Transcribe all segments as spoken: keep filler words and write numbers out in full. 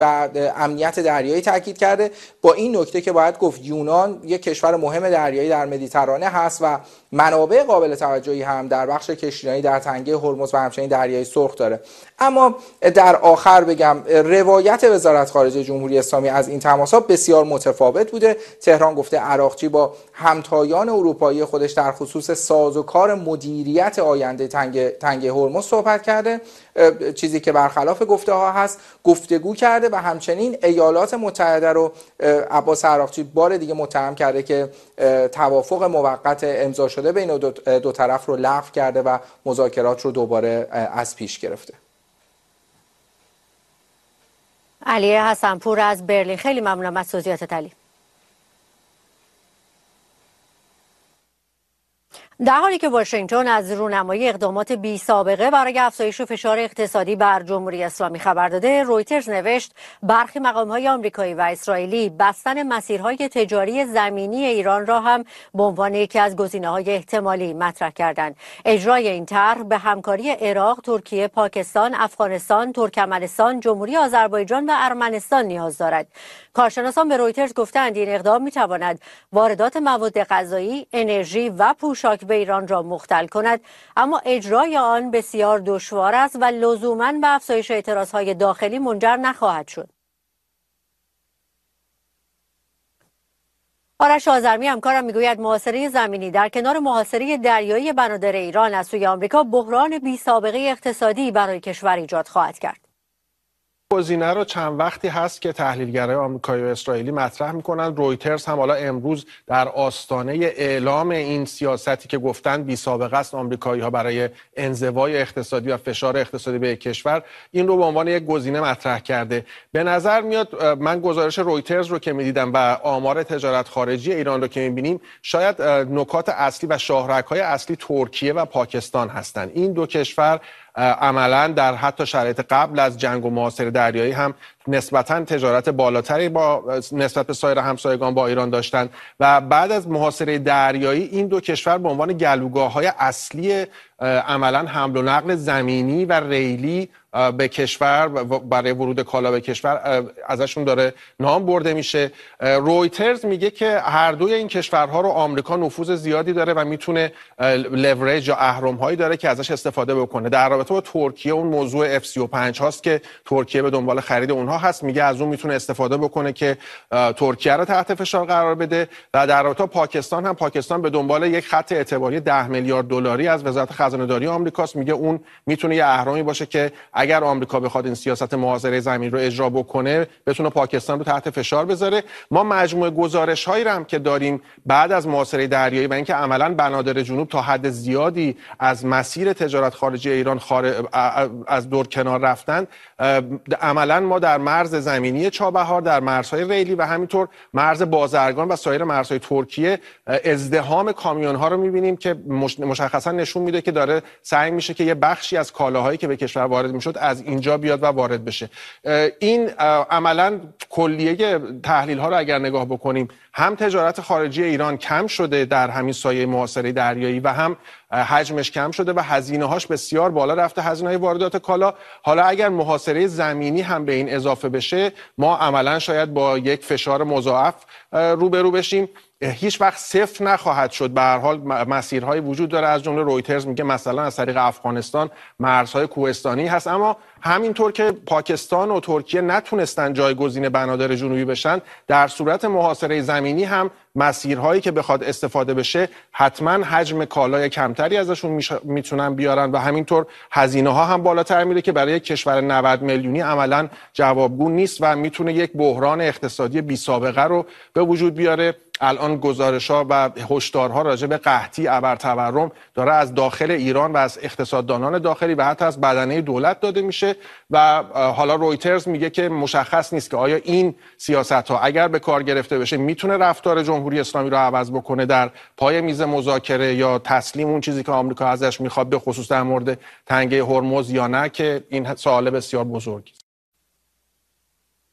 و امنیت دریایی تاکید کرده، با این نکته که باید گفت یونان یک کشور مهم دریایی در مدیترانه هست و منابع قابل توجهی هم در بخش کشتیرانی در تنگه هرمز و همچنین دریای سرخ داره. اما در آخر بگم روایت وزارت خارجه جمهوری اسلامی از این تماس‌ها بسیار متفاوت بوده. تهران گفته عراقچی با همتایان اروپایی خودش در خصوص سازوکار مدیریت آینده تنگه تنگه هرمز صحبت کرده، چیزی که برخلاف گفته ها هست. گفتگو کرده و همچنین ایالات متحده رو عباس عراقچی بار دیگه متهم کرده که توافق موقت امضا شده بین دو, دو طرف رو لغو کرده و مذاکرات رو دوباره از پیش گرفته. علی حسنپور از برلین، خیلی ممنونم از توضیحاتت علی. در حالی که واشنگتن از رونمایی اقدامات بی سابقه برای افزایش فشار اقتصادی بر جمهوری اسلامی خبر داده، رویترز نوشت برخی مقام‌های آمریکایی و اسرائیلی بستن مسیرهای تجاری زمینی ایران را هم به عنوان یکی از گزینه‌های احتمالی مطرح کردند. اجرای این طرح به همکاری عراق، ترکیه، پاکستان، افغانستان، ترکمنستان، جمهوری آذربایجان و ارمنستان نیاز دارد. کارشناسان به رویترز گفتند این اقدام می‌تواند واردات مواد غذایی، انرژی و پوشاک به ایران را مختل کند، اما اجرای آن بسیار دشوار است و لزوماً به افزایش اعتراضهای داخلی منجر نخواهد شد. آرش آذرمی همکارم میگوید محاصره زمینی در کنار محاصره دریایی بنادر ایران از سوی آمریکا بحران بی سابقه اقتصادی برای کشور ایجاد خواهد کرد. گزینه رو چند وقتی هست که تحلیلگرای آمریکایی و اسرائیلی مطرح میکنن. رویترز هم حالا امروز در آستانه اعلام این سیاستی که گفتن بی سابقه است آمریکایی ها برای انزوای اقتصادی و فشار اقتصادی به کشور، این رو به عنوان یک گزینه مطرح کرده. به نظر میاد من گزارش رویترز رو که میدیدم و آمار تجارت خارجی ایران رو که میبینیم، شاید نکات اصلی و شاهرگ‌های اصلی ترکیه و پاکستان هستند. این دو کشور عملاً در حتی شرایط قبل از جنگ و محاصره دریایی هم نسبتاً تجارت بالاتری با نسبت به سایر همسایگان با ایران داشتند و بعد از محاصره دریایی این دو کشور به عنوان گلوگاه‌های اصلی عملاً حمل و نقل زمینی و ریلی به کشور برای ورود کالا به کشور ازشون داره نام برده میشه. رویترز میگه که هر دوی این کشورها رو آمریکا نفوذ زیادی داره و میتونه لورج یا اهرم‌هایی داره که ازش استفاده بکنه. در رابطه با ترکیه اون موضوع اف سی و پنج هاست که ترکیه به دنبال خرید اونها هست، میگه از اون میتونه استفاده بکنه که ترکیه رو تحت فشار قرار بده. و در رابطه با پاکستان هم پاکستان به دنبال یک خط اعتباری ده میلیارد دلاری از وزارت خزانه داری آمریکاست، میگه اون میتونه یه اهرمی باشه که اگر آمریکا بخواد این سیاست محاصره زمین رو اجرا بکنه بتونه پاکستان رو تحت فشار بذاره. ما مجموعه گزارش‌هایی هم که داریم بعد از محاصره دریایی و اینکه عملاً بنادر جنوب تا حد زیادی از مسیر تجارت خارجی ایران خارج از دور کنار رفتن، عملاً ما در مرز زمینی چابهار، در مرزهای ریلی و همینطور مرز بازرگان و سایر مرزهای ترکیه ازدحام کامیون‌ها رو می‌بینیم که مشخصاً نشون میده که داره سعی میشه که یه بخشی از کالاهایی که به کشور وارد میشد از اینجا بیاد و وارد بشه. این عملاً کلیه تحلیل ها رو اگر نگاه بکنیم، هم تجارت خارجی ایران کم شده در همین سایه محاصره دریایی و هم حجمش کم شده و هزینه هاش بسیار بالا رفته، هزینه های واردات کالا. حالا اگر محاصره زمینی هم به این اضافه بشه، ما عملاً شاید با یک فشار مضاعف روبرو بشیم. هیچ وقت صفر نخواهد شد. به هر حال مسیرهای وجود داره، از جمله رویترز میگه مثلا از طریق افغانستان مرزهای کوهستانی هست، اما همینطور که پاکستان و ترکیه نتونستن جایگزین بنادر جنوبی بشن، در صورت محاصره زمینی هم مسیرهایی که بخواد استفاده بشه حتما حجم کالای کمتری ازشون میتونن بیارن و همینطور هزینه ها هم بالاتر میره که برای کشور نود میلیونی عملا جوابگو نیست و میتونه یک بحران اقتصادی بی سابقه رو به وجود بیاره. الان گزارش‌ها و هشدارها راجع به قحطی، ابرتورم داره از داخل ایران و از اقتصاددانان داخلی و حتی از بدنه دولت داده میشه و حالا رویترز میگه که مشخص نیست که آیا این سیاست‌ها اگر به کار گرفته بشه میتونه رفتار جمهوری اسلامی رو عوض بکنه در پای میز مذاکره یا تسلیم اون چیزی که آمریکا ازش میخواد، به خصوص در مورد تنگه هرمز، یا نه، که این سوال بسیار بزرگی است.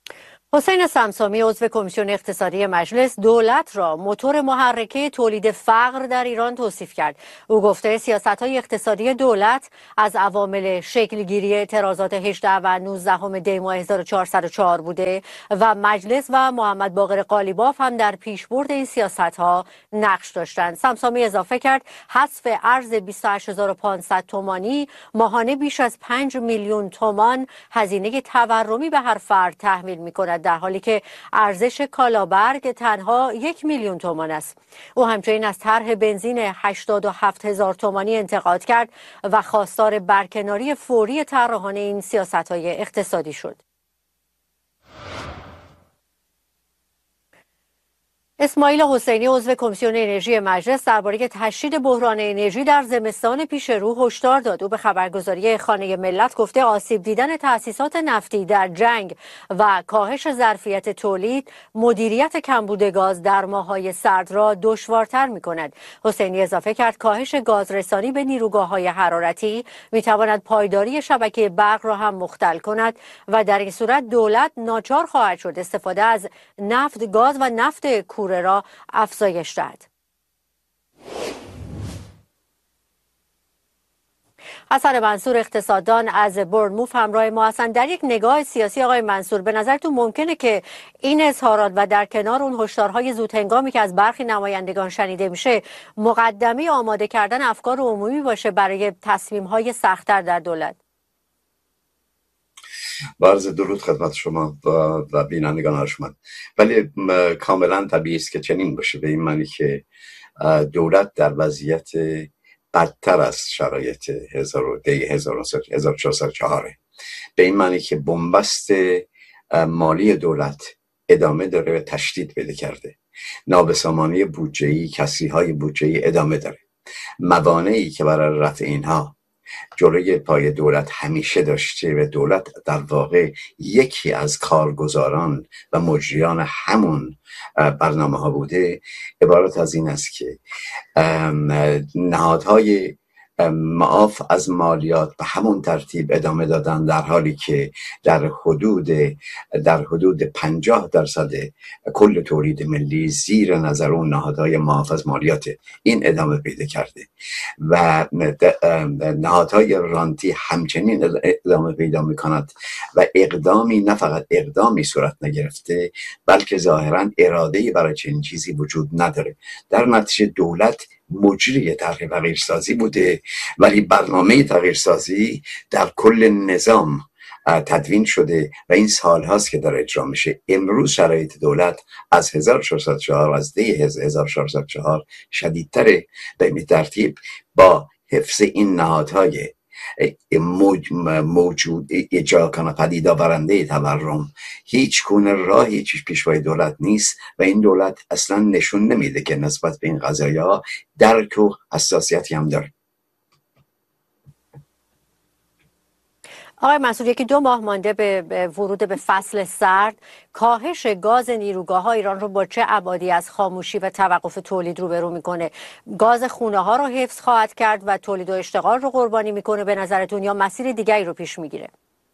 حسین سمسامی عضو کمیسیون اقتصادی مجلس دولت را موتور محرکه تولید فقر در ایران توصیف کرد. او گفته سیاست‌های اقتصادی دولت از عوامل شکلگیری اعتراضات هجدهم و نوزدهم دی ماه هزار و چهارصد و چهار بوده و مجلس و محمد باقر قالیباف هم در پیشبرد این سیاست‌ها نقش داشتند. سمسامی اضافه کرد حذف ارز بیست و هشت هزار و پانصد تومانی ماهانه بیش از پنج میلیون تومان هزینه تورمی به هر فرد تحمیل می‌کند، در حالی که ارزش کالابرگ تنها یک میلیون تومان است. او همچنین از طرح بنزین هشتاد و هفت هزار تومانی انتقاد کرد و خواستار برکناری فوری طراحان این سیاست‌های اقتصادی شد. اسماعیل حسینی عضو کمیسیون انرژی مجلس درباره تشدید بحران انرژی در زمستان پیش رو هشدار داد. او به خبرگزاری خانه ملت گفته آسیب دیدن تأسیسات نفتی در جنگ و کاهش ظرفیت تولید مدیریت کمبود گاز در ماه‌های سرد را دشوارتر می‌کند. حسینی اضافه کرد کاهش گازرسانی به نیروگاه‌های حرارتی می‌تواند پایداری شبکه برق را هم مختل کند و در این صورت دولت ناچار خواهد شد استفاده از نفت، گاز و نفت کوره را افزایش داد. حسن منصور اقتصاددان از بورنموث همراه ما هستند. در یک نگاه سیاسی آقای منصور، به نظرتون ممکنه که این اظهارات و در کنار اون هشدارهای زودهنگامی که از برخی نمایندگان شنیده میشه مقدمه آماده کردن افکار عمومی باشه برای تصمیم‌های سخت‌تر در دولت؟ عرض درود خدمت شما و بینندگان ارجمند. ولی کاملا طبیعی است که چنین باشه، به این معنی که دولت در وضعیت بدتر از شرایط هزار و چهارصد و چهار، به این معنی که بنبست مالی دولت ادامه داره و تشدید پیدا کرده، نابسامانی بودجه‌ای، کسری‌های بودجه‌ای ادامه داره، موانعی که برای رفع اینها جلوی پای دولت همیشه داشته و دولت در واقع یکی از کارگزاران و مجریان همون برنامه ها بوده، عبارت از این است که نهادهای معاف از مالیات به همون ترتیب ادامه دادن، در حالی که در حدود در حدود پنجاه درصد کل تولید ملی زیر نظر اون نهادهای معاف از مالیات این ادامه پیدا کرده و نهادهای رانتی همچنین ادامه پیدا میکند و اقدامی، نه فقط اقدامی صورت نگرفته بلکه ظاهرا اراده‌ای برای چنین چیزی وجود نداره. در نتیجه دولت مجری تغییرسازی بوده، ولی برنامه تغییرسازی در کل نظام تدوین شده و این سال هاست که داره اجرا میشه. امروز شرایط دولت از هزار و چهارصد و چهار، از دی هزار و چهارصد و چهار شدیدتره. به این ترتیب با حفظ این نهادهای موجود اجرا کنه پدید آورنده تورم، هیچ گونه راهی چیز پیشوای دولت نیست و این دولت اصلا نشون نمیده که نسبت به این قضایا درک و حساسیتی هم داره. آقای منصور، یکی دو ماه مانده به ورود به فصل سرد، کاهش گاز نیروگاه‌ها ایران رو با چه ابعادی از خاموشی و توقف تولید روبرو میکنه؟ گاز خونه ها رو حفظ خواهد کرد و تولید و اشتغال رو قربانی میکنه به نظرتون، یا مسیر دیگری رو پیش میگیره؟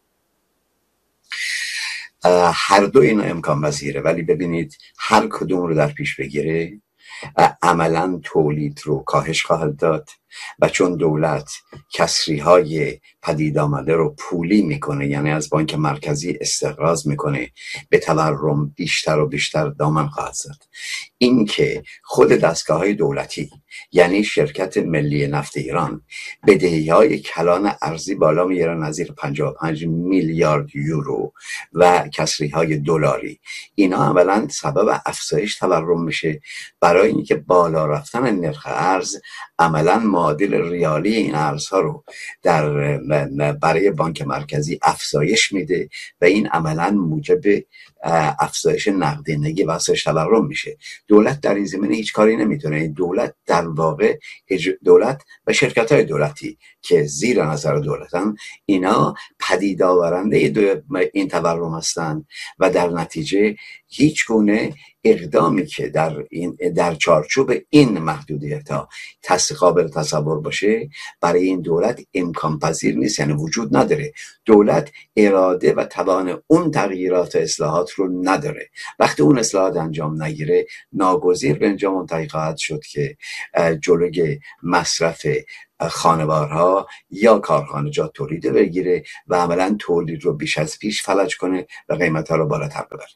هر دو اینا امکان پذیره، ولی ببینید هر کدوم رو در پیش بگیره عملا تولید رو کاهش خواهد داد و چون دولت کسری های پدید آمده رو پولی میکنه، یعنی از بانک مرکزی استقراض میکنه، به تورم بیشتر و بیشتر دامن خواهد زد. این که خود دستگاه های دولتی یعنی شرکت ملی نفت ایران بدهی های کلان ارزی بالا میگیره نظیر پنجاه و پنج میلیارد یورو و کسری های دلاری، اینا عملا سبب افزایش تورم میشه، برای اینکه بالا رفتن نرخ ارز عملا معادل ریالی این ارزها رو در برای بانک مرکزی افزایش میده و این عملا موجب افزایش نقدینگی و افزایش تورم میشه. دولت در این زمینه هیچ کاری نمیتونه. دولت در واقع دولت و شرکت های دولتی که زیر نظر دولتن، اینا پدید آورنده این تورم هستند و در نتیجه هیچ گونه اقدامی که در این در چارچوب این محدودیت ها قابل تصور باشه برای این دولت امکان پذیر نیست، یعنی وجود نداره. دولت اراده و توان اون تغییرات و اصلاحات رو نداره. وقتی اون اصلاحات انجام نگیره ناگزیر به اینجا منتهی خواهد شد که جلوی مصرف خانوارها یا کارخانجات تولید بگیره و عملا تولید رو بیش از پیش فلج کنه و قیمت‌ها رو بالاتر ببره.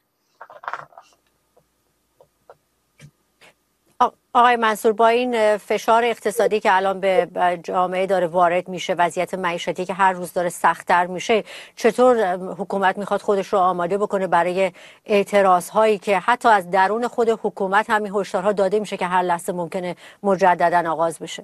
آقای منصور، با این فشار اقتصادی که الان به جامعه داره وارد میشه، وضعیت معیشتی که هر روز داره سخت‌تر میشه، چطور حکومت میخواد خودش رو آماده بکنه برای اعتراض هایی که حتی از درون خود حکومت همین هشدارها داده میشه که هر لحظه ممکنه مجددا آغاز بشه؟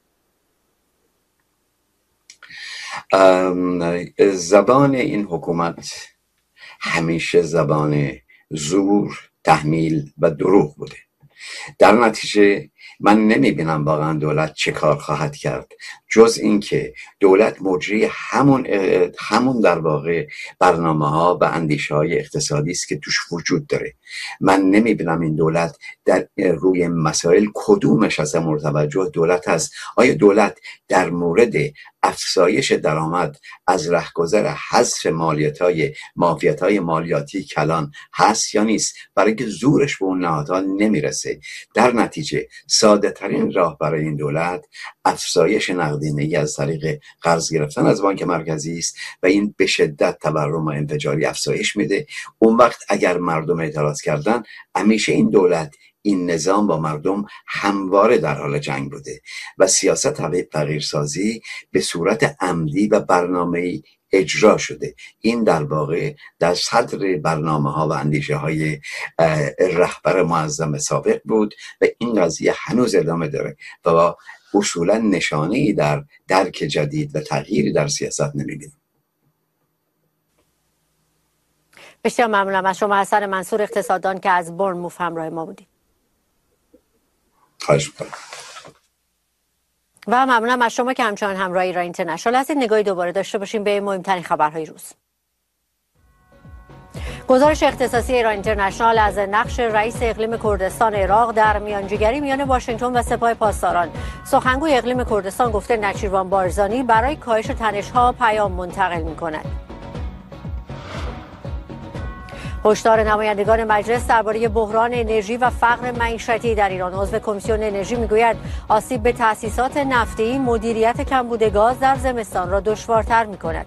زبان این حکومت همیشه زبان زور، تحمیل و دروغ بوده. در نتیجه من نمیبینم واقعا دولت چه کار خواهد کرد جز اینکه دولت مجری همون همون در واقع برنامه ها و اندیشه های اقتصادی است که توش وجود داره. من نمیبینم این دولت در روی مسائل کدومش از مورد توجه دولت هست. آیا دولت در مورد افزایش درآمد از رهگذر حذف مالیات‌های معافیت‌های مالیاتی کلان هست یا نیست؟ برای که زورش به اون نهادها نمیرسه. در نتیجه ساده ترین راه برای این دولت افزایش نقدینگی از طریق قرض گرفتن از بانک مرکزی است و این به شدت تورم و انفجاری افزایش میده. اون وقت اگر مردم اعتراض کردن، همیشه این دولت این نظام با مردم همواره در حال جنگ بوده و سیاست تغییرسازی به صورت عمدی و برنامه‌ای اجرا شده. این در واقع در صدر برنامه ها و اندیشه های رهبر معظم سابق بود و این قضیه هنوز ادامه داره و اصولا نشانه‌ای در درک جدید و تغییری در سیاست نمی‌بینیم. بسیار ممنونم از شما حسن منصور، اقتصاددان که از بورنموث همراه ما بودید. خواهش می‌کنم. و ممنونم از شما که همچنان همراه ایران اینترنشنال هستید. نگاهی دوباره داشته باشیم به مهمترین خبرهای روز. گزارش اختصاصی ایران اینترنشنال از نقش رئیس اقلیم کردستان عراق در میانجیگری میان واشنگتن و سپاه پاسداران. سخنگوی اقلیم کردستان گفته نچیروان بارزانی برای کاهش تنش‌ها پیام منتقل می‌کند. هشدار نمایندگان مجلس درباره بحران انرژی و فقر معیشتی در ایران. عضو کمیسیون انرژی میگوید آسیب به تأسیسات نفتی مدیریت کمبود گاز در زمستان را دشوارتر می‌کند.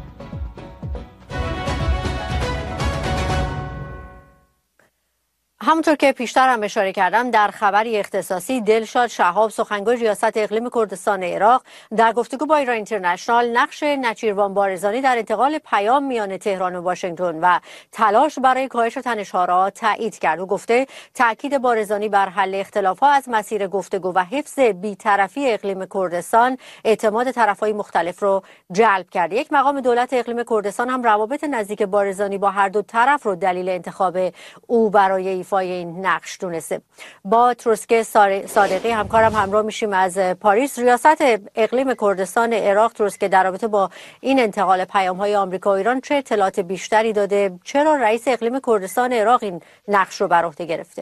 همونطور که پیشتر هم اشاره کردم در خبری اختصاصی، دلشاد شهاب سخنگوی ریاست اقلیم کردستان عراق در گفتگو با ایران اینترنشنال نقش نچیروان بارزانی در انتقال پیام میان تهران و واشنگتن و تلاش برای کاهش تنش‌ها را تایید کرد. او گفته تاکید بارزانی بر حل اختلافات از مسیر گفتگو و حفظ بی‌طرفی اقلیم کردستان اعتماد طرف‌های مختلف رو جلب کرده. یک مقام دولت اقلیم کردستان هم روابط نزدیک بارزانی با هر دو طرف رو دلیل انتخاب او برای ایفای این نقش دونسته. با تروسکه صادقی همکارم همراه میشیم از پاریس. ریاست اقلیم کردستان عراق تروسکه در رابطه با این انتقال پیام‌های آمریکا و ایران چه اطلاعات بیشتری داده؟ چرا رئیس اقلیم کردستان عراق این نقش رو بر عهده گرفته؟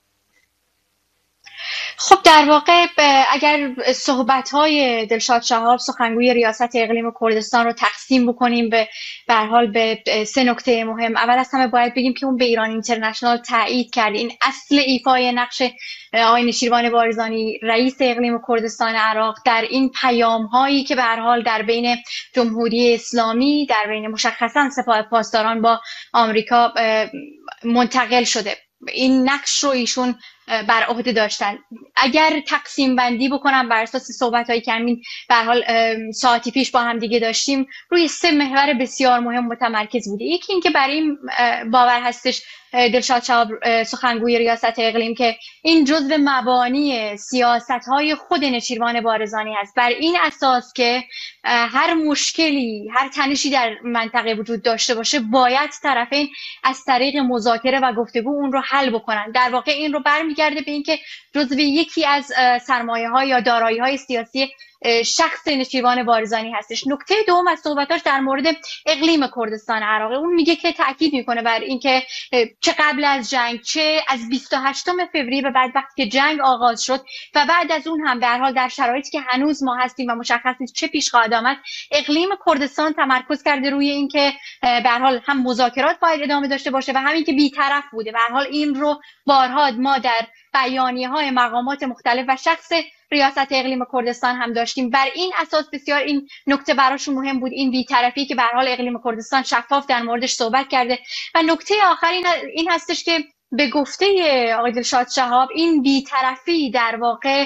خب در واقع اگر صحبت‌های دلشاد شهاب سخنگوی ریاست اقلیم کردستان رو تقسیم بکنیم به به هر حال به سه نکته مهم، اول از همه باید بگیم که اون به ایران اینترنشنال تایید کرد این اصل ایفای نقش آقای نچیروان بارزانی رئیس اقلیم کردستان عراق در این پیام‌هایی که به هر حال در بین جمهوری اسلامی در بین مشخصاً سپاه پاسداران با آمریکا منتقل شده. این نقش رو ایشون بر عهده داشتن. اگر تقسیم بندی بکنم بر اساس صحبت‌هایی که همین به هر حال ساعتی پیش با هم دیگه داشتیم، روی سه محور بسیار مهم متمرکز بوده. یکی این که برای این باور هستش دلشاد شهاب سخنگوی ریاست اقلیم که این جزء مبانی سیاست‌های خود نچیروان بارزانی هست، بر این اساس که هر مشکلی هر تنشی در منطقه وجود داشته باشه باید طرفین از طریق مذاکره و گفتگو اون رو حل بکنن. در واقع این رو برمیگرده به اینکه جزء یکی از سرمایه‌ها یا دارایی‌های سیاسی شخص نشیوان بارزانی هستش. نکته دوم از صحبتاش در مورد اقلیم کردستان عراق، اون میگه که تاکید میکنه بر اینکه چه قبل از جنگ چه از بیست و هشتم فوریه به بعد وقتی که جنگ آغاز شد و بعد از اون هم به هر حال در شرایطی که هنوز ما هستیم و مشخص نیست چه پیش خواهد آمد، اقلیم کردستان تمرکز کرده روی اینکه به هر حال هم مذاکرات باید ادامه داشته باشه و همین که بی‌طرف بوده. به هر حال این رو بارها ما در بیانیه‌های مقامات مختلف و شخص ریاست اقلیم کردستان هم داشتیم. بر این اساس بسیار این نکته براشون مهم بود، این بی‌طرفی که به هر حال اقلیم کردستان شفاف در موردش صحبت کرده. و نکته آخر این هستش که به گفته آقای دلشاد شهاب این بی‌طرفی در واقع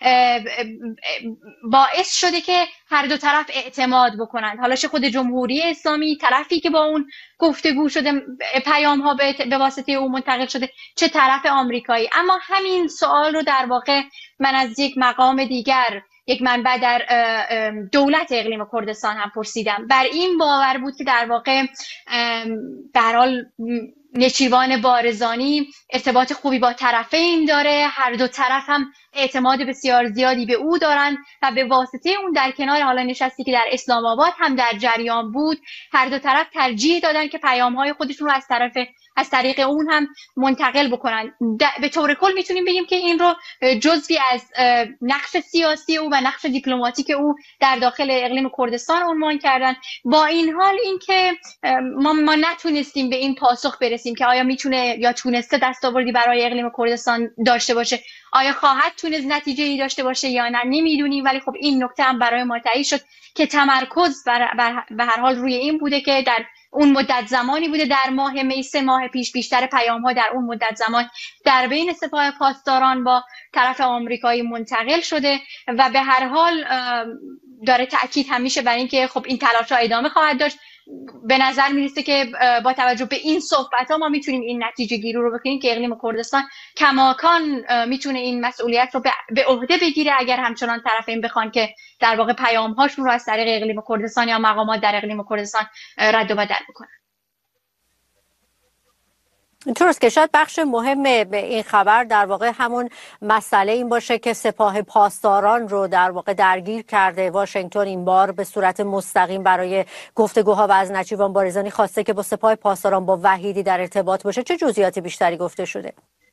باعث شده که هر دو طرف اعتماد بکنند، حالا چه خود جمهوری اسلامی طرفی که با اون گفتگو شده پیام ها به واسطه او منتقل شده، چه طرف آمریکایی. اما همین سوال رو در واقع من از یک مقام دیگر، یک منبع در دولت اقلیم کردستان هم پرسیدم. بر این باور بود که در واقع به هر حال نشیوان بارزانی ارتباط خوبی با طرفین داره، هر دو طرف هم اعتماد بسیار زیادی به او دارن و به واسطه اون در کنار حالا نشستی که در اسلام آباد هم در جریان بود، هر دو طرف ترجیح دادن که پیام‌های خودشون رو از طرف از طریق اون هم منتقل بکنن. به طور کل میتونیم بگیم که این رو جزئی از نقش سیاسی او و نقش دیپلماتیک او در داخل اقلیم کردستان عنوان کردن. با این حال اینکه ما ما نتونستیم به این پاسخ برسیم که آیا میتونه یا تونسته دستاوردی برای اقلیم کردستان داشته باشه، آیا خواهد تونست نتیجه‌ای داشته باشه یا نه، نمیدونیم. ولی خب این نکته هم برای ما تایید شد که تمرکز بر, بر به هر حال روی این بوده که در اون مدت زمانی بوده در ماه می سه ماه پیش بیشتر پیام‌ها در اون مدت زمان در بین سپاه پاسداران با طرف آمریکایی منتقل شده و به هر حال داره تأکید همیشه بر این که خب این تلاش‌ها ادامه خواهد داشت. به نظر میرسه که با توجه به این صحبت‌ها ما میتونیم این نتیجه گیری رو بکنیم که اقلیم کردستان کماکان میتونه این مسئولیت رو به عهده بگیره اگر همچنان طرفین بخوان که در واقع پیام‌هاشون رو از طریق اقلیم کردستان یا مقامات در اقلیم کردستان رد و بدل بکنن. اینطورست که شاید بخش مهم به این خبر در واقع همون مسئله این باشه که سپاه پاسداران رو در واقع درگیر کرده واشنگتن این بار به صورت مستقیم برای گفتگوها و از نجیبان بارزانی خواسته که با سپاه پاسداران با وحیدی در ارتباط باشه. چه جزئیات بیشتری گفته شده؟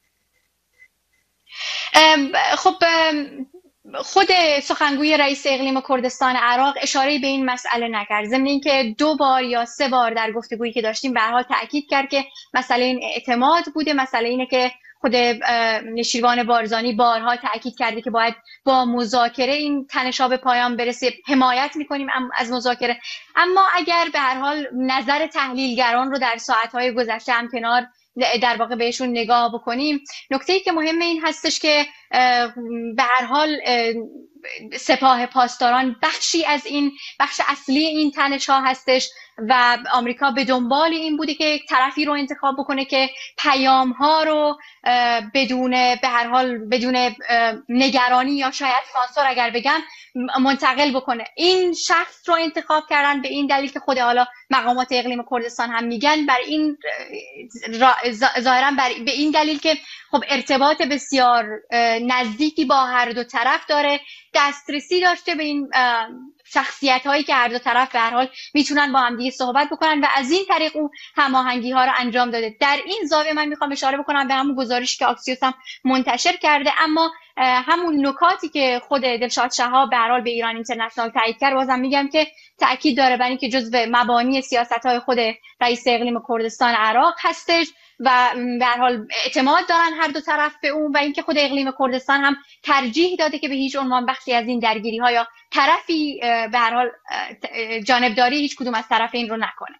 خب خود سخنگوی رئیس اقلیم کردستان عراق اشاره به این مسئله نکرد، ضمن اینکه دو بار یا سه بار در گفتگویی که داشتیم به هر حال تاکید کرد که مسئله این اعتماد بوده. مسئله اینه که خود نشیوان بارزانی بارها تاکید کرده که باید با مذاکره این تنش‌ها به پایان برسه، حمایت می‌کنیم از مذاکره. اما اگر به هر حال نظر تحلیلگران رو در ساعت‌های گذشته هم کنار در واقع بهشون نگاه بکنیم، نکته‌ای که مهم این هستش که به هر حال سپاه پاسداران بخشی از این بخش اصلی این تنش‌ها هستش و آمریکا به دنبال این بوده که طرفی رو انتخاب بکنه که پیام‌ها رو بدون به هر حال بدون نگرانی یا شاید سانسور اگر بگم منتقل بکنه. این شخص رو انتخاب کردن به این دلیل که خود حالا مقامات اقلیم کردستان هم میگن بر این ظاهرا به این دلیل که خب ارتباط بسیار نزدیکی با هر دو طرف داره، دسترسی داشته به این شخصیت هایی که هر دو طرف به هر حال میتونن با هم دیگه صحبت بکنن و از این طریق اون هماهنگی ها رو انجام داده. در این زاویه من میخوام اشاره بکنم به همون گزارشی که آکسیوس هم منتشر کرده، اما همون نکاتی که خود دلشاد شهاب به هر حال به ایران اینترنشنال تایید کرد، بازم میگم که تاکید داره بر اینکه جزو مبانی سیاست‌های خود رئیس اقلیم کردستان عراق هستش و به هر حال اعتماد دارن هر دو طرف به اون و اینکه خود اقلیم کردستان هم ترجیح داده که به هیچ عنوان بخشی از این درگیری‌ها یا طرفی به هر حال جانبداری هیچ کدوم از طرفین رو نکنه.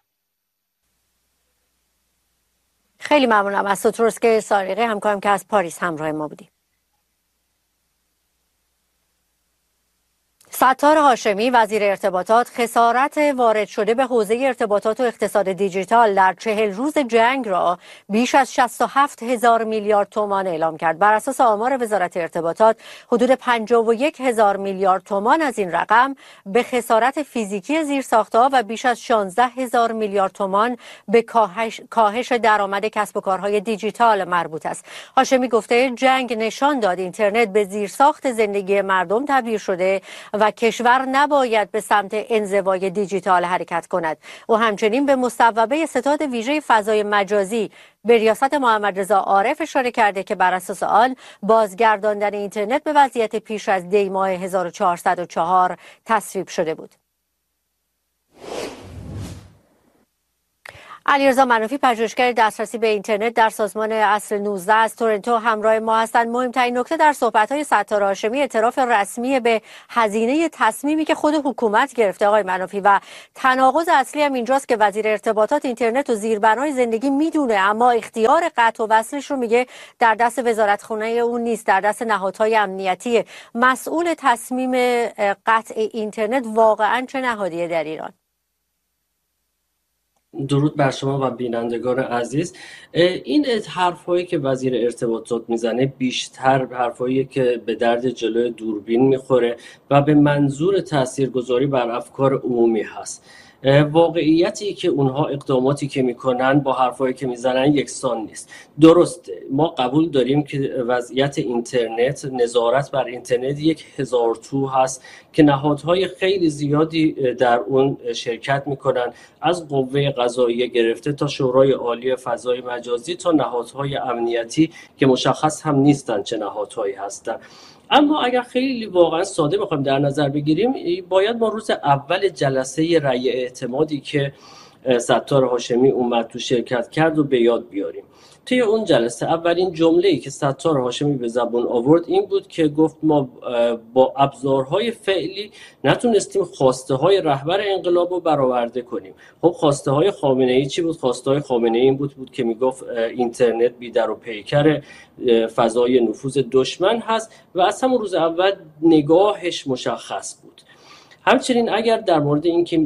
خیلی ممنونم از ستروسک سارقی، همکارم که از پاریس همراه ما بودیم. ستار هاشمی وزیر ارتباطات خسارت وارد شده به حوزه ارتباطات و اقتصاد دیجیتال در چهل روز جنگ را بیش از شصت و هفت هزار میلیارد تومان اعلام کرد. بر اساس آمار وزارت ارتباطات حدود پنجاه و یک هزار میلیارد تومان از این رقم به خسارت فیزیکی زیرساخت‌ها و بیش از شانزده هزار میلیارد تومان به کاهش, کاهش درآمد کسب و کارهای دیجیتال مربوط است. هاشمی گفته جنگ نشان داد اینترنت به زیرساخت زندگی مردم تبدیل شده و و کشور نباید به سمت انزوای دیجیتال حرکت کند. و همچنین به مصوبه ستاد ویژه فضای مجازی به ریاست محمد رضا عارف اشاره کرده که بر اساس آن بازگرداندن اینترنت به وضعیت پیش از دی ماه هزار و چهارصد و چهار تصویب شده بود. علیرضا منافی، پژوهشگر دسترسی به اینترنت در سازمان اصل نوزده از تورنتو همراه ما هستند. مهمترین نکته در صحبت‌های ستار هاشمی اعتراف رسمی به هزینه تصمیمی که خود حکومت گرفته آقای منافی، و تناقض اصلی هم اینجاست که وزیر ارتباطات اینترنت و زیربنای زندگی میدونه اما اختیار قطع و وصلش رو میگه در دست وزارتخونه اون نیست، در دست نهادهای امنیتی. مسئول تصمیم قطع اینترنت واقعا چه نهادیه در ایران؟ درود بر شما و بینندگان عزیز. این حرفایی که وزیر ارتباطات میزنه بیشتر حرفایی که به درد جلوی دوربین میخوره و به منظور تاثیرگذاری بر افکار عمومی هست. واقعیتی که اونها اقداماتی که میکنن با حرفایی که میزنن یکسان نیست. درسته، ما قبول داریم که وضعیت اینترنت، نظارت بر اینترنت یک هزار تو هست که نهادهای خیلی زیادی در اون شرکت میکنن، از قوه قضاییه گرفته تا شورای عالی فضای مجازی تا نهادهای امنیتی که مشخص هم نیستن چه نهادهایی هستن. اما اگر خیلی واقعا ساده بخوایم در نظر بگیریم، باید ما روز اول جلسه رأی اعتمادی که ستار هاشمی اومد تو شرکت کرد و به یاد بیاریم. توی اون جلسه اولین جمله‌ای که ستار هاشمی به زبان آورد این بود که گفت ما با ابزارهای فعلی نتونستیم خواسته های رهبر انقلاب رو برآورده کنیم. خب خواسته های خامنه‌ای چی بود؟ خواسته های خامنه‌ای این بود بود که میگفت اینترنت بی‌در و پیکر فضای نفوذ دشمن هست و از همون روز اول نگاهش مشخص بود. همچنین اگر در مورد اینکه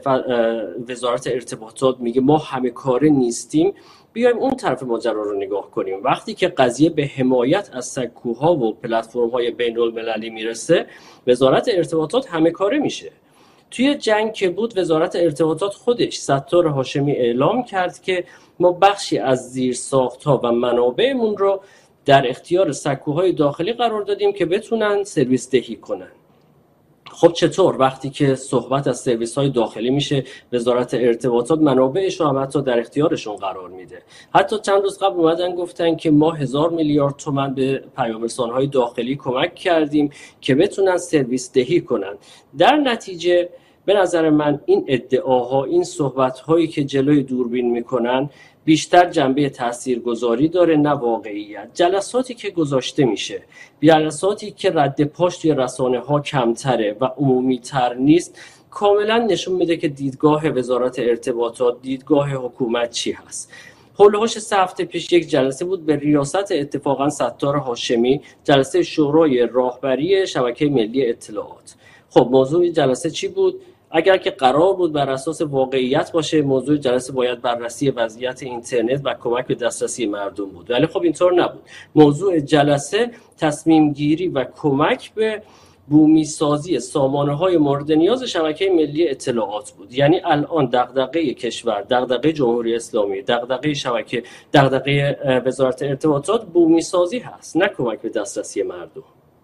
وزارت ارتباطات میگه ما همه کاره نیستیم، بیایم اون طرف ماجرا رو نگاه کنیم. وقتی که قضیه به حمایت از سکوها و پلتفرم‌های بین‌المللی میرسه، وزارت ارتباطات همه کاره میشه. توی جنگ که بود، وزارت ارتباطات خودش ستار هاشمی اعلام کرد که ما بخشی از زیرساخت‌ها و منابعمون رو در اختیار سکوهای داخلی قرار دادیم که بتونن سرویس دهی کنن. خب چطور وقتی که صحبت از سرویس های داخلی میشه، وزارت ارتباطات منابعش رو هم حتی در اختیارشون قرار میده؟ حتی چند روز قبل اومدن گفتن که ما هزار میلیارد تومان به پیام‌رسان‌های داخلی کمک کردیم که بتونن سرویس دهی کنن. در نتیجه به نظر من این ادعاها، این صحبت‌هایی که جلوی دوربین میکنن بیشتر جنبه تاثیرگذاری داره نه واقعیت. جلساتی که گذاشته میشه، جلساتی که رد پاش توی رسانه ها کمتره و عمومی تر نیست، کاملا نشون میده که دیدگاه وزارت ارتباطات، دیدگاه حکومت چی هست. هولوش سه هفته پیش یک جلسه بود به ریاست اتفاقا ستار هاشمی، جلسه شورای راهبری شبکه ملی اطلاعات. خب موضوع جلسه چی بود؟ اگر که قرار بود بر اساس واقعیت باشه، موضوع جلسه باید بررسی وضعیت اینترنت و کمک به دسترسی مردم بود، ولی خب اینطور نبود. موضوع جلسه تصمیم گیری و کمک به بومی سازی سامانه‌های مورد نیاز شبکه ملی اطلاعات بود. یعنی الان دغدغه کشور، دغدغه جمهوری اسلامی، دغدغه شبکه، دغدغه وزارت ارتباطات بومی سازی هست، نه کمک به دسترسی مردم.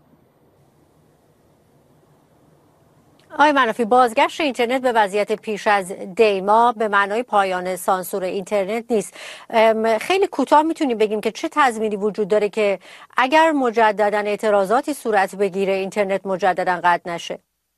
آقای منافی، بازگشت اینترنت به وضعیت پیش از دیما به معنای پایان سانسور اینترنت نیست. خیلی کوتاه میتونیم بگیم که چه تضمینی وجود داره که اگر مجددا اعتراضاتی صورت بگیره اینترنت مجددا قطع نشه؟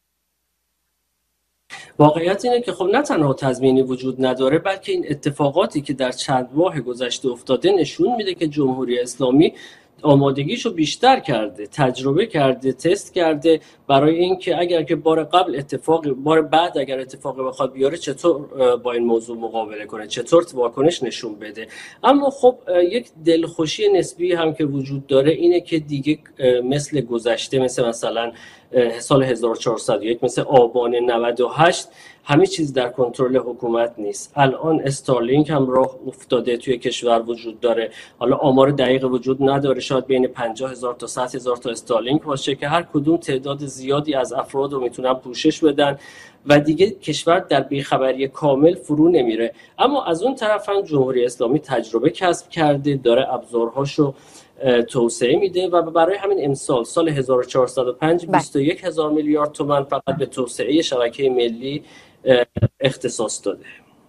واقعیت اینه که خب نه تنها تضمینی وجود نداره، بلکه این اتفاقاتی که در چند ماه گذشته افتاده نشون میده که جمهوری اسلامی آمادگیشو بیشتر کرده، تجربه کرده، تست کرده برای اینکه اگر که بار قبل اتفاق، بار بعد اگر اتفاقی بخواد بیاره چطور با این موضوع مقابله کنه، چطور واکنش نشون بده. اما خب یک دلخوشی نسبی هم که وجود داره اینه که دیگه مثل گذشته، مثل مثلا سال هزار و چهارصد و یک، مثل آبان نود و هشت، همه چیز در کنترل حکومت نیست. الان استارلینک هم راه افتاده توی کشور وجود داره. حالا آمار دقیق وجود نداره، شاید بین پنجاه هزار تا صد هزار تا استارلینک باشه که هر کدوم تعداد زیادی از افراد رو میتونن پوشش بدن و دیگه کشور در بیخبری کامل فرو نمیره. اما از اون طرف هم جمهوری اسلامی تجربه کسب کرده، داره ابزارهاشو توسعه میده و برای همین امسال سال هزار و چهارصد و پنج بیست و یک هزار میلیارد تومان فقط به توسعه شبکه ملی اختصاص داده.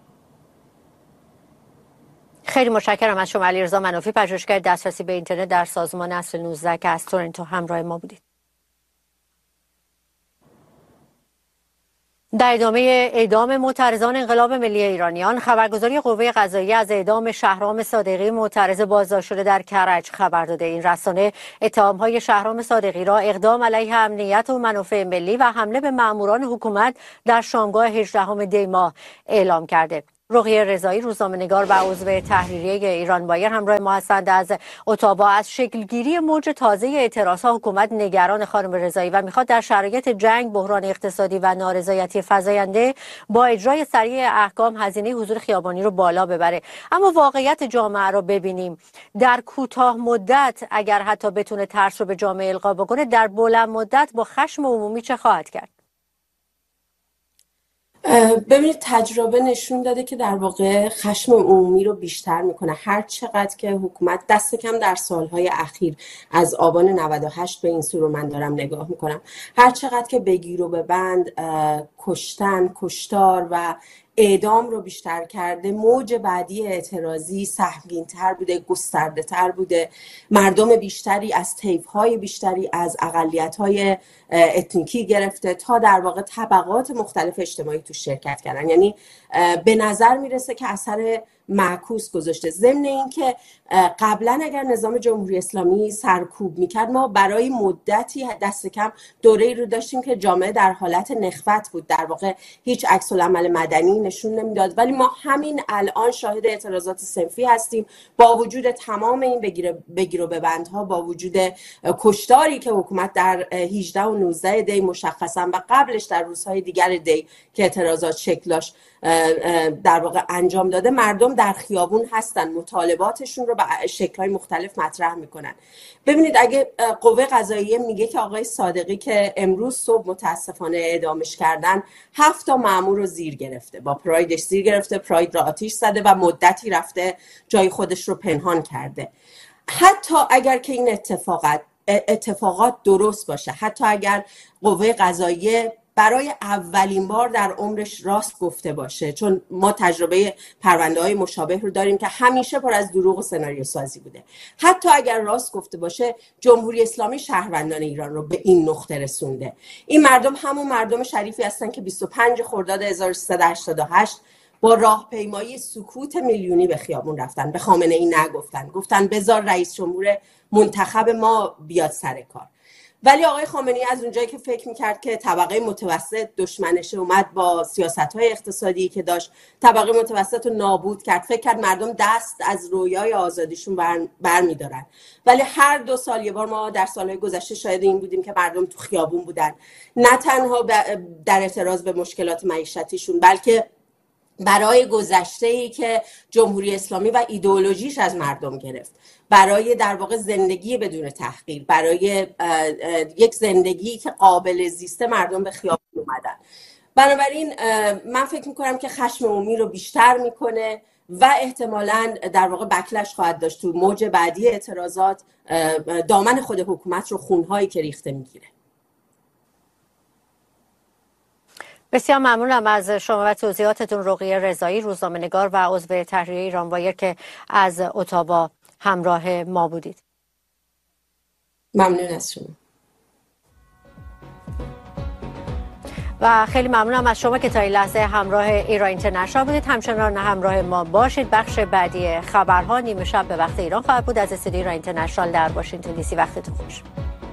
خیلی متشکرم از شما علیرضا منافی، پژوهشگر دسترسی به اینترنت در سازمان اصل نوزده که از تورنتو همراه ما بودید. در ادامه اعدام معترضان انقلاب ملی ایرانیان، خبرگزاری قوه قضاییه از اعدام شهرام صادقی معترض بازداشت شده در کرج خبر داده. این رسانه اتهام‌های شهرام صادقی را اقدام علیه امنیت و منافع ملی و حمله به ماموران حکومت در شامگاه هجدهم دی ماه اعلام کرده. رقیه رضایی، روزنامه‌نگار و عضو تحریریه ایران وایر همراه ما هستند از اتاوا. از شکلگیری موج تازه اعتراضها حکومت نگران خانم رضایی و میخواد در شرایط جنگ، بحران اقتصادی و نارضایتی فزاینده با اجرای سریع احکام هزینه حضور خیابانی رو بالا ببره. اما واقعیت جامعه رو ببینیم. در کوتاه مدت اگر حتی بتونه ترس رو به جامعه القا بکنه، در بلند مدت با خشم عمومی چه خواهد کرد؟ ببینید تجربه نشون داده که در واقع خشم عمومی رو بیشتر میکنه. هر چقدر که حکومت دست کم در سالهای اخیر از آبان نود و هشت به این سو رو من دارم نگاه میکنم، هر چقدر که بگیر و ببند، کشتن، کشتار و اعدام رو بیشتر کرده، موج بعدی اعتراضی سهمگین‌تر بوده، گسترده‌تر بوده، مردم بیشتری از طیف‌های بیشتری از اقلیت‌های اتنیکی گرفته تا در واقع طبقات مختلف اجتماعی تو شرکت کردن. یعنی به نظر میرسه که اثر معکوس گذاشته. ضمن این که قبلا اگر نظام جمهوری اسلامی سرکوب میکرد، ما برای مدتی دست کم دوره‌ای رو داشتیم که جامعه در حالت نخوت بود، در واقع هیچ عکس العمل مدنی نشون نمیداد. ولی ما همین الان شاهد اعتراضات صنفی هستیم با وجود تمام این بگیر بگیر و ببندها، با وجود کشتاری که حکومت در هجده و نوزده دی مشخصا و قبلش در روزهای دیگر دی که اعتراضات شکل داشت در واقع انجام داده. مردم در خیابون هستن، مطالباتشون رو به شکل‌های مختلف مطرح میکنن. ببینید اگه قوه قضاییه میگه که آقای صادقی که امروز صبح متاسفانه اعدامش کردن، هفت تا مأمور رو زیر گرفته، با پرایدش زیر گرفته، پراید را آتیش زده و مدتی رفته جای خودش رو پنهان کرده. حتی اگر که این اتفاقات اتفاقات درست باشه، حتی اگر قوه قضاییه برای اولین بار در عمرش راست گفته باشه، چون ما تجربه پرونده‌های مشابه رو داریم که همیشه پر از دروغ و سناریو سازی بوده، حتی اگر راست گفته باشه، جمهوری اسلامی شهروندان ایران رو به این نقطه رسونده. این مردم همون مردم شریفی هستن که بیست و پنج خرداد هزار و سیصد و هشتاد و هشت با راهپیمایی سکوت میلیونی به خیابون رفتن، به خامنه ای نگفتن، گفتن بذار رئیس جمهور منتخب ما بیاد سر کار. ولی آقای خامنه‌ای از اونجایی که فکر میکرد که طبقه متوسط دشمنشه، اومد با سیاست‌های اقتصادی که داشت طبقه متوسط رو نابود کرد. فکر کرد مردم دست از رویای آزادیشون بر, بر می‌دارن. ولی هر دو سال یه بار ما در سالهای گذشته شاهد این بودیم که مردم تو خیابون بودن، نه تنها در اعتراض به مشکلات معیشتیشون، بلکه برای گذشته‌ای که جمهوری اسلامی و ایدئولوژیش از مردم گرفت، برای در واقع زندگی بدون تحقیر، برای یک زندگی که قابل زیسته مردم به خیابون اومدن. بنابراین من فکر میکنم که خشم عمومی رو بیشتر میکنه و احتمالاً در واقع بکلش خواهد داشت تو موج بعدی اعتراضات، دامن خود حکومت رو خونهایی که ریخته میگیره. بسیار ممنونم از شما و توضیحاتتون. رقیه رضایی، روزنامه‌نگار و عضو تحریریه ایران وایر که از اتاوا همراه ما بودید. ممنون از شما. و خیلی ممنونم از شما که تا این لحظه همراه ایران اینترنشنال بودید. همچنان همراه ما باشید. بخش بعدی خبرها نیمه شب به وقت ایران خواهد بود از استودیوی ایران اینترنشنال در واشنگتن دی سی. وقتتون خوش.